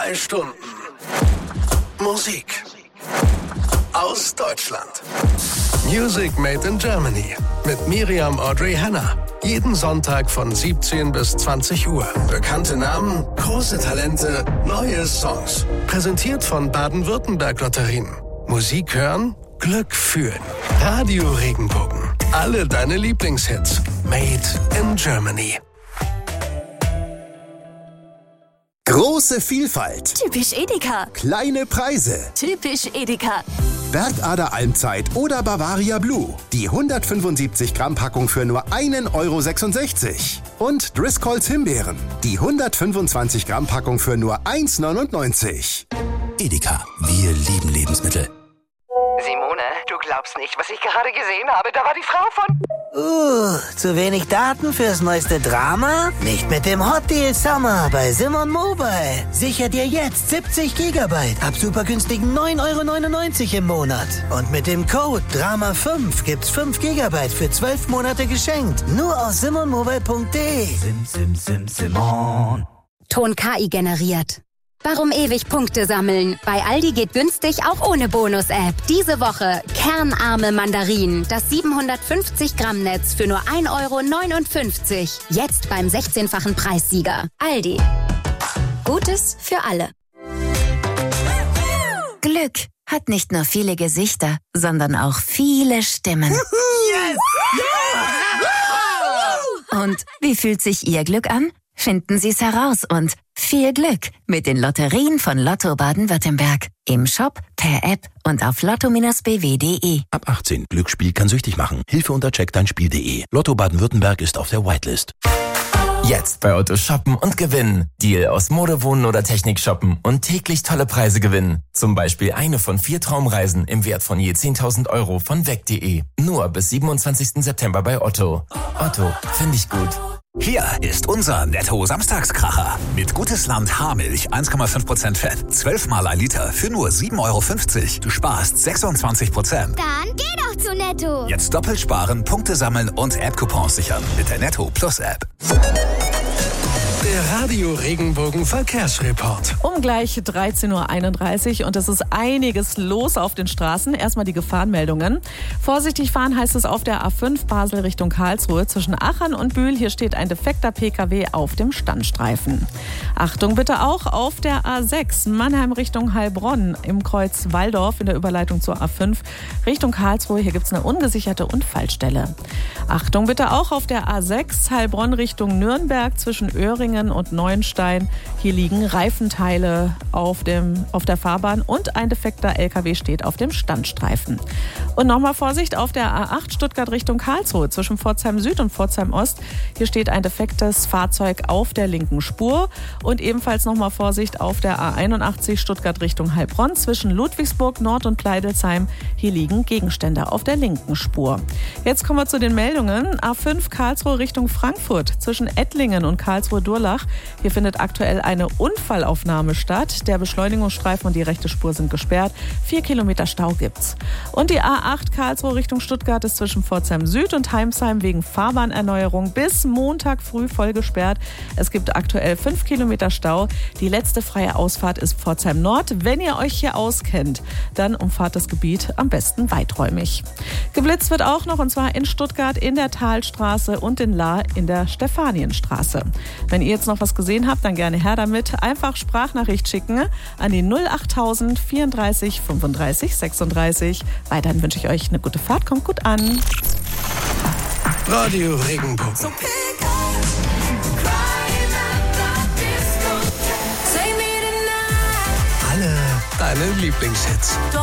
2 Stunden Musik aus Deutschland. Music Made in Germany mit Miriam Audrey Hanna. Jeden Sonntag von 17 bis 20 Uhr. Bekannte Namen, große Talente, neue Songs. Präsentiert von Baden-Württemberg-Lotterien. Musik hören, Glück fühlen. Radio Regenbogen. Alle deine Lieblingshits. Made in Germany. Große Vielfalt. Typisch Edeka. Kleine Preise. Typisch Edeka. Bergader Almzeit oder Bavaria Blue. Die 175 Gramm Packung für nur 1,66 €. Und Driscolls Himbeeren. Die 125 Gramm Packung für nur 1,99 €. Edeka, wir lieben Lebensmittel. Simone, du glaubst nicht, was ich gerade gesehen habe. Da war die Frau von... Zu wenig Daten fürs neueste Drama? Nicht mit dem Hot Deal Summer bei Simon Mobile. Sicher dir jetzt 70 Gigabyte ab super günstigen 9,99 € im Monat. Und mit dem Code DRAMA5 gibt's 5 Gigabyte für 12 Monate geschenkt. Nur auf simonmobile.de. Simon. Ton KI generiert. Warum ewig Punkte sammeln? Bei Aldi geht günstig auch ohne Bonus-App. Diese Woche kernarme Mandarinen. Das 750 Gramm Netz für nur 1,59 €. Jetzt beim 16-fachen Preissieger. Aldi. Gutes für alle. Glück hat nicht nur viele Gesichter, sondern auch viele Stimmen. Yes! Und wie fühlt sich Ihr Glück an? Finden Sie es heraus und viel Glück mit den Lotterien von Lotto Baden-Württemberg. Im Shop, per App und auf lotto-bw.de. Ab 18. Glücksspiel kann süchtig machen. Hilfe unter checkdeinspiel.de. Lotto Baden-Württemberg ist auf der Whitelist. Jetzt bei Otto shoppen und gewinnen. Deal aus Mode, Wohnen oder Technik shoppen und täglich tolle Preise gewinnen. Zum Beispiel eine von 4 Traumreisen im Wert von je 10.000 € von weg.de. Nur bis 27. September bei Otto. Otto, finde ich gut. Hier ist unser Netto-Samstagskracher. Mit Gutes Land Haarmilch 1,5% Fett. 12 mal 1 Liter für nur 7,50 €. Du sparst 26%. Dann geh doch zu Netto. Jetzt doppelt sparen, Punkte sammeln und App-Coupons sichern mit der Netto Plus App. Der Radio Regenbogen Verkehrsreport. Um gleich 13:31 Uhr und es ist einiges los auf den Straßen. Erstmal die Gefahrenmeldungen. Vorsichtig fahren heißt es auf der A5 Basel Richtung Karlsruhe zwischen Aachen und Bühl. Hier steht ein defekter PKW auf dem Standstreifen. Achtung bitte auch auf der A6 Mannheim Richtung Heilbronn im Kreuz Walldorf in der Überleitung zur A5 Richtung Karlsruhe. Hier gibt es eine ungesicherte Unfallstelle. Achtung bitte auch auf der A6 Heilbronn Richtung Nürnberg zwischen Öhringen und Neuenstein. Hier liegen Reifenteile auf der Fahrbahn und ein defekter LKW steht auf dem Standstreifen. Und nochmal Vorsicht auf der A8 Stuttgart Richtung Karlsruhe zwischen Pforzheim Süd und Pforzheim Ost. Hier steht ein defektes Fahrzeug auf der linken Spur. Und ebenfalls nochmal Vorsicht auf der A81 Stuttgart Richtung Heilbronn zwischen Ludwigsburg Nord und Pleidelsheim. Hier liegen Gegenstände auf der linken Spur. Jetzt kommen wir zu den Meldungen. A5 Karlsruhe Richtung Frankfurt zwischen Ettlingen und Karlsruhe-Durlach. Hier findet aktuell eine Unfallaufnahme statt. Der Beschleunigungsstreifen und die rechte Spur sind gesperrt. 4 Kilometer Stau gibt's. Und die A8 Karlsruhe Richtung Stuttgart ist zwischen Pforzheim Süd und Heimsheim wegen Fahrbahnerneuerung bis Montag früh voll gesperrt. Es gibt aktuell 5 Kilometer Stau. Die letzte freie Ausfahrt ist Pforzheim Nord. Wenn ihr euch hier auskennt, dann umfahrt das Gebiet am besten weiträumig. Geblitzt wird auch noch und zwar in Stuttgart in der Talstraße und in Lahr in der Stefanienstraße. Wenn ihr jetzt noch was gesehen habt, dann gerne her damit. Einfach Sprachnachricht schicken an die 08000 34 35 36. Weiterhin wünsche ich euch eine gute Fahrt. Kommt gut an. Radio Regenbogen. Alle deine Lieblingshits.